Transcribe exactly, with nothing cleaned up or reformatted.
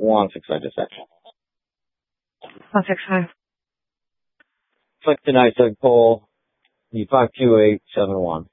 one six five just section. one six five. Click the NYSEG poll. The five two eight seven one.